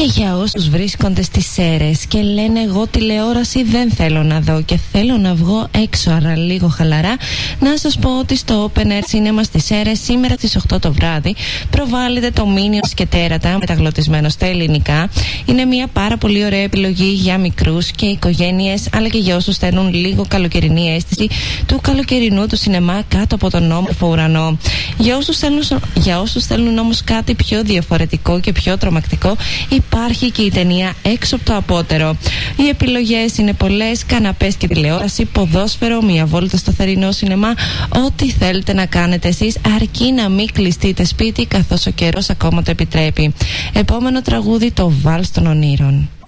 Και για όσους βρίσκονται στις Σέρρες και λένε εγώ τηλεόραση δεν θέλω να δω και θέλω να βγω έξω, άρα λίγο χαλαρά, να σας πω ότι στο Open Air Cinema στις Σέρρες σήμερα στις 8 το βράδυ προβάλλεται το Minions και Τέρατα, μεταγλωτισμένο στα ελληνικά. Είναι μια πάρα πολύ ωραία επιλογή για μικρούς και οικογένειες, αλλά και για όσους θέλουν λίγο καλοκαιρινή αίσθηση του καλοκαιρινού του σινεμά κάτω από τον όμορφο ουρανό. Για όσους θέλουν όμως κάτι πιο διαφορετικό και πιο τρομακτικό, υπάρχει και η ταινία Έξω από το Απότερο. Οι επιλογές είναι πολλές: καναπές και τηλεόραση, ποδόσφαιρο, μια βόλτα στο θερινό σινεμά. Ό,τι θέλετε να κάνετε εσείς, αρκεί να μην κλειστείτε σπίτι καθώς ο καιρός ακόμα το επιτρέπει. Επόμενο τραγούδι, το Βάλς των Ονείρων.